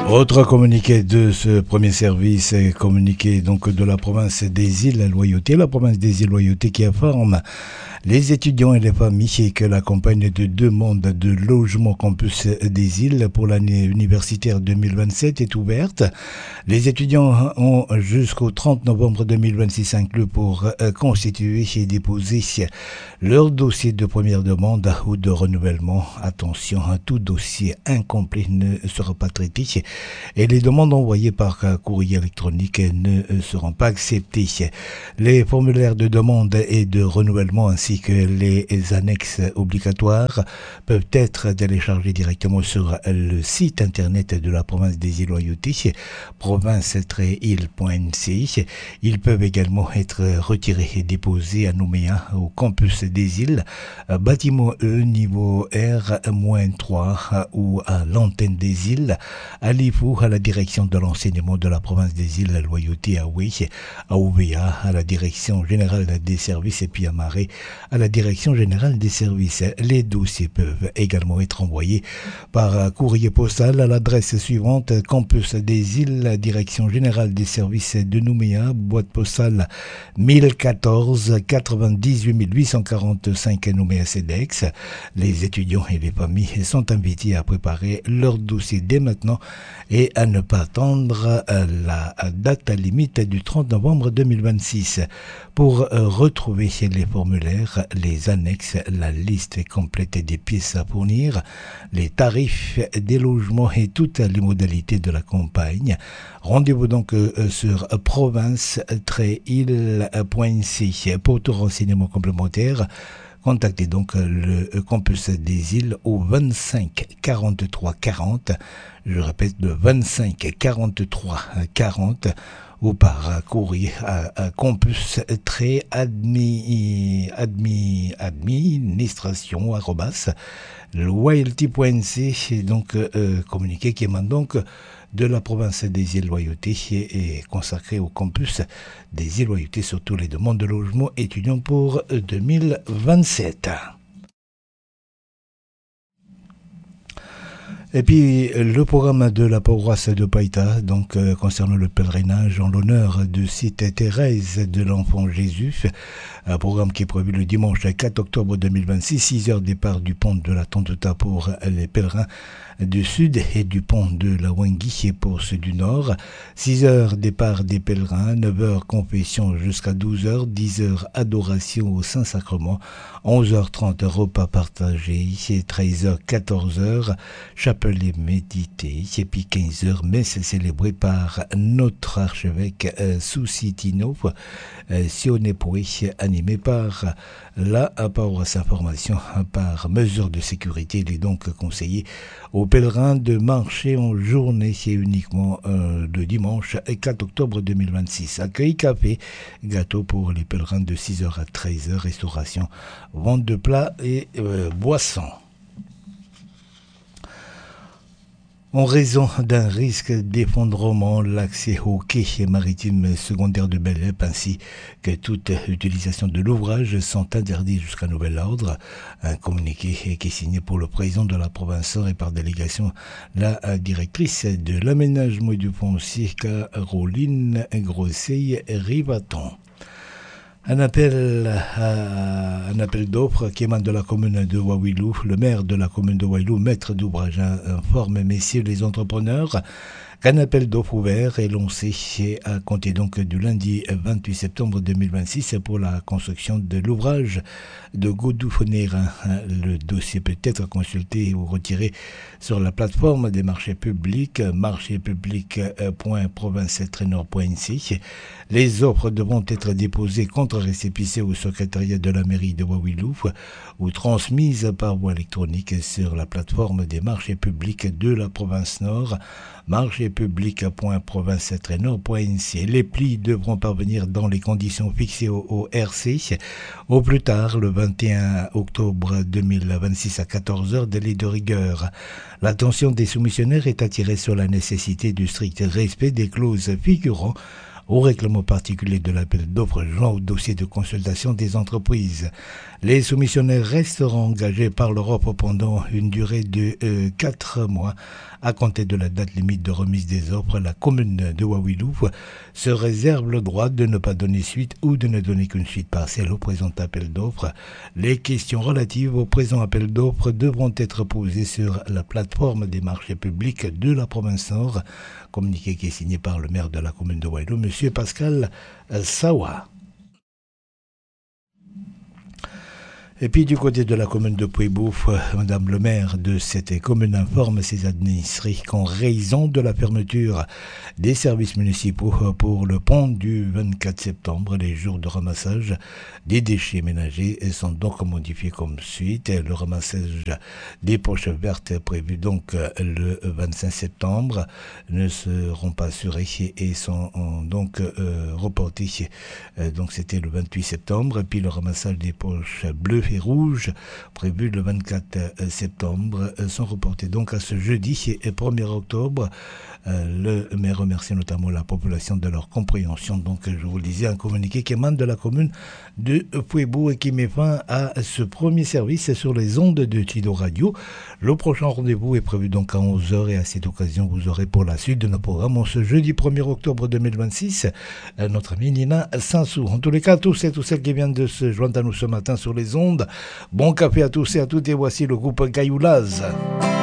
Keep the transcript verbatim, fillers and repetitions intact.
Autre communiqué de ce premier service, communiqué donc de la province des îles Loyauté, la province des îles Loyauté qui informe les étudiants et les familles que la campagne de demande de logement campus des îles pour l'année universitaire deux mille vingt-sept est ouverte. Les étudiants ont jusqu'au trente novembre deux mille vingt-six inclus pour constituer et déposer leur dossier de première demande ou de renouvellement. Attention, tout dossier incomplet ne sera pas traité et les demandes envoyées par courrier électronique ne seront pas acceptées. Les formulaires de demande et de renouvellement ainsi que les annexes obligatoires peuvent être téléchargés directement sur le site internet de la province des îles Loyauté, province tiret île point n c. Ils peuvent également être retirés et déposés à Nouméa, au campus des îles, bâtiment E, niveau R trois ou à l'antenne des îles, à Lifou, à la direction de l'enseignement de la province des îles Loyauté, à Oué, à Ouvéa, à la direction générale des services et puis à Marais, à la direction générale des services. Les dossiers peuvent également être envoyés par courrier postal à l'adresse suivante: campus des îles, direction générale des services de Nouméa, boîte postale mille quatorze quatre-vingt-dix-huit mille huit cent quarante-cinq Nouméa Cedex. Les étudiants et les familles sont invités à préparer leur dossier dès maintenant et à ne pas attendre la date limite du trente novembre deux mille vingt-six. Pour retrouver les formulaires, les annexes, la liste complète des pièces à fournir, les tarifs des logements et toutes les modalités de la campagne, rendez-vous donc sur province tiret île point n c. Pour tout renseignement complémentaire, contactez donc le campus des îles au vingt-cinq quarante-trois quarante. Je répète, le vingt-cinq quarante-trois quarante ou par courrier à, à campus tiret admi, admi, administration arrobas loyalty point n c. Donc euh, communiqué qui émane donc de la province des îles Loyauté est consacré au campus des îles Loyauté sur toutes les demandes de logement étudiants pour deux mille vingt-sept. Et puis le programme de la paroisse de Païta, donc euh, concernant le pèlerinage en l'honneur de Cité Thérèse de l'Enfant Jésus, un programme qui est prévu le dimanche quatre octobre deux mille vingt-six, six heures départ du pont de la Tontouta pour les pèlerins du sud et du pont de la Wangui pour ceux du nord, six heures départ des pèlerins, neuf heures confession jusqu'à douze heures, dix heures adoration au Saint-Sacrement, onze heures trente repas partagés, treize heures quatorze heures chapelet médité, et puis quinze heures messe célébrée par notre archevêque euh, Soucitino euh, Sionépoué, animé par la paroisse information. Par mesure de sécurité, il est donc conseillé aux pèlerins de marcher en journée et uniquement euh, le dimanche quatre octobre deux mille vingt-six. Accueil café, gâteau pour les pèlerins de six heures à treize heures, restauration, vente de plats et euh, boissons. En raison d'un risque d'effondrement, l'accès au quai maritime secondaire de Bel-Ep ainsi que toute utilisation de l'ouvrage sont interdits jusqu'à nouvel ordre. Un communiqué qui est signé pour le président de la province et par délégation la directrice de l'aménagement et du foncier Caroline Grosseil-Rivaton. Un appel, à, un appel d'offres qui émane de la commune de Wawilou. Le maire de la commune de Wawilou, maître d'ouvrage, informe messieurs les entrepreneurs qu'un appel d'offres ouvert est lancé à compter donc du lundi vingt-huit septembre deux mille vingt-six pour la construction de l'ouvrage de Godou-Fonérin. Le dossier peut être consulté ou retiré sur la plateforme des marchés publics, marché public point province tiret nord point n c. Les offres devront être déposées contre récépissé au secrétariat de la mairie de Wawilou ou transmises par voie électronique sur la plateforme des marchés publics de la province nord, marché public point province tiret nord point n c. Les plis devront parvenir dans les conditions fixées au, au R C au plus tard le vingt et un octobre deux mille vingt-six à quatorze heures, délai de rigueur. L'attention des soumissionnaires est attirée sur la nécessité du strict respect des clauses figurant au réclame particulier de l'appel d'offres joint au dossier de consultation des entreprises. Les soumissionnaires resteront engagés par l'Europe pendant une durée de euh, quatre mois. À compter de la date limite de remise des offres, la commune de Wawilou se réserve le droit de ne pas donner suite ou de ne donner qu'une suite partielle au présent appel d'offres. Les questions relatives au présent appel d'offres devront être posées sur la plateforme des marchés publics de la province Nord, communiqué qui est signé par le maire de la commune de Wawilou, M. Pascal Sawa. Et puis du côté de la commune de Pouibouf, Madame le maire de cette commune informe ses administrés qu'en raison de la fermeture des services municipaux pour le pont du vingt-quatre septembre, les jours de ramassage des déchets ménagers sont donc modifiés comme suite. Le ramassage des poches vertes prévu donc le vingt-cinq septembre ne seront pas assurés et sont donc euh, reportés. Donc c'était le vingt-huit septembre. Et puis le ramassage des poches bleues et rouges prévus le vingt-quatre septembre sont reportés donc à ce jeudi et premier octobre. Le maire remercie notamment la population de leur compréhension. Donc je vous le disais, un communiqué qui émane de la commune de Pouébou et qui met fin à ce premier service sur les ondes de Tido Radio. Le prochain rendez-vous est prévu donc à onze heures et à cette occasion vous aurez pour la suite de nos programmes ce jeudi premier octobre deux mille vingt-six notre amie Nina Sansou. En tous les cas, à tous et toutes celles qui viennent de se joindre à nous ce matin sur les ondes, bon café à tous et à toutes et voici le groupe Gayoulaz.